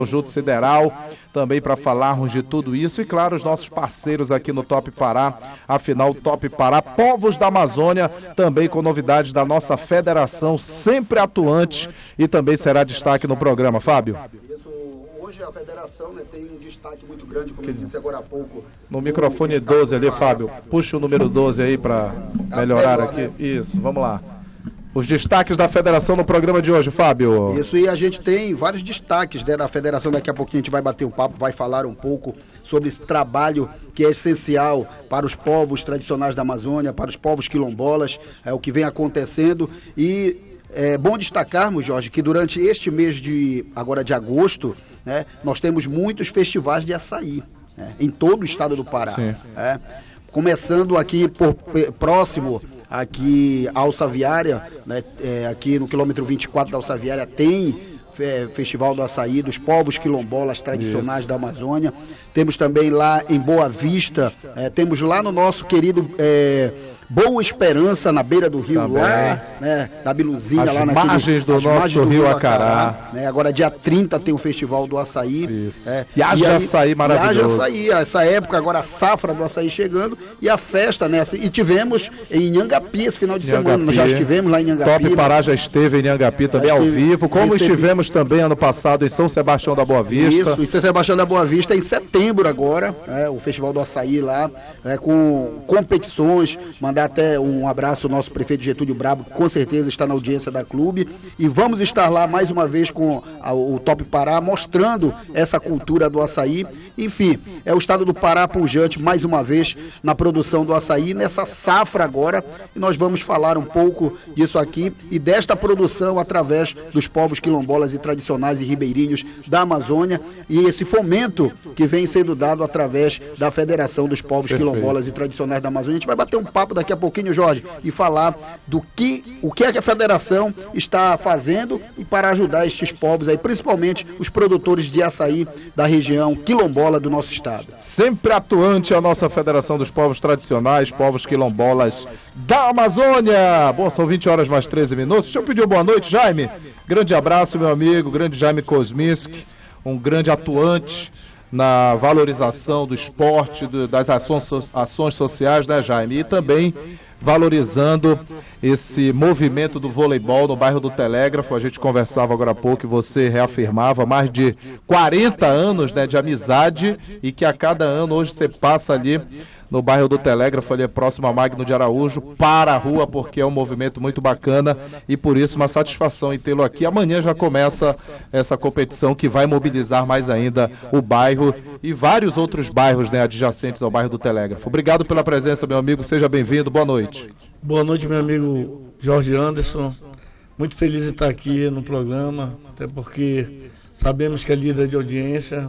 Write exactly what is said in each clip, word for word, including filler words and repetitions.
Junto Sideral, também para falarmos de tudo isso e claro, os nossos parceiros aqui no Top Pará, afinal Top Pará, povos da Amazônia, também com novidades da nossa federação, sempre atuante e também será destaque no programa, Fábio. Isso, hoje a federação, né, tem um destaque muito grande, como eu disse agora há pouco. No microfone doze ali, Fábio, puxa o número doze aí para melhorar aqui, isso, vamos lá. Os destaques da federação no programa de hoje, Fábio. Isso, e a gente tem vários destaques, né, da federação. Daqui a pouquinho a gente vai bater um papo, vai falar um pouco sobre esse trabalho que é essencial para os povos tradicionais da Amazônia, para os povos quilombolas, é o que vem acontecendo. E é bom destacarmos, Jorge, que durante este mês de agora de agosto, né, nós temos muitos festivais de açaí, né, em todo o estado do Pará. É, começando aqui por próximo aqui a Alçaviária, né, é, aqui no quilômetro vinte e quatro da Alçaviária tem é, Festival do Açaí, dos povos quilombolas tradicionais Isso. da Amazônia. Temos também lá em Boa Vista, é, temos lá no nosso querido é, Boa Esperança, na beira do rio, também. lá, né, da Biluzinha, as lá naquele, margens do as nosso margens do rio, rio Acará. Acará né, agora dia trinta tem o Festival do Açaí. Isso. É, e haja açaí maravilhoso. E haja açaí, essa época agora a safra do açaí chegando e a festa nessa. E tivemos em Inhangapi esse final de Inhangapi. semana, nós já estivemos lá em Inhangapi. Top Pará já esteve em Inhangapi também ao vivo, como recebi... estivemos também ano passado em São Sebastião da Boa Vista. Isso, em São Sebastião da Boa Vista em setembro agora, é, o Festival do Açaí lá, é, com competições, mandar até um abraço ao nosso prefeito Getúlio Brabo, que com certeza está na audiência da clube, e vamos estar lá mais uma vez com a, o Top Pará, mostrando essa cultura do açaí. Enfim, é o estado do Pará pujante mais uma vez na produção do açaí, nessa safra agora, e nós vamos falar um pouco disso aqui e desta produção através dos povos quilombolas e tradicionais e ribeirinhos da Amazônia, e esse fomento que vem sendo dado através da Federação dos Povos Perfeito. Quilombolas e Tradicionais da Amazônia. A gente vai bater um papo daqui a pouquinho, Jorge, e falar do que, o que é que a Federação está fazendo e para ajudar estes povos aí, principalmente os produtores de açaí da região quilombola do nosso estado. Sempre atuante a nossa Federação dos Povos Tradicionais, Povos Quilombolas da Amazônia. Bom, são vinte horas mais treze minutos. Deixa eu pedir uma boa noite, Jaime. Grande abraço, meu amigo, grande Jaime Kosminski, um grande atuante na valorização do esporte, do, das ações, ações sociais, né, Jaime? E também valorizando esse movimento do voleibol no bairro do Telégrafo. A gente conversava agora há pouco e você reafirmava mais de quarenta anos, né, de amizade, e que a cada ano hoje você passa ali no bairro do Telégrafo, ali próximo a Magno de Araújo, para a rua, porque é um movimento muito bacana e por isso uma satisfação em tê-lo aqui. Amanhã já começa essa competição que vai mobilizar mais ainda o bairro e vários outros bairros, né, adjacentes ao bairro do Telégrafo. Obrigado pela presença, meu amigo, seja bem-vindo, boa noite. Boa noite, meu amigo Jorge Anderson, muito feliz de estar aqui no programa, até porque sabemos que é líder de audiência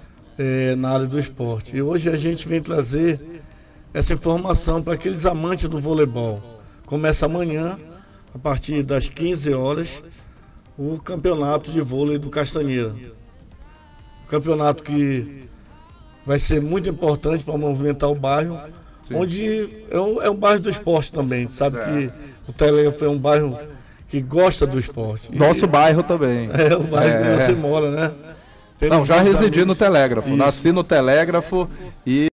é, na área do esporte. E hoje a gente vem trazer essa informação para aqueles amantes do voleibol. Começa amanhã, a partir das quinze horas, o campeonato de vôlei do Castanheira. Campeonato que vai ser muito importante para movimentar o bairro, Sim. onde é um, é um bairro do esporte também. Sabe é. que o Telégrafo é um bairro que gosta do esporte. Nosso e, bairro também. É o bairro é. que você mora, né? Tem Não, já residi no Telégrafo, Isso. nasci no Telégrafo e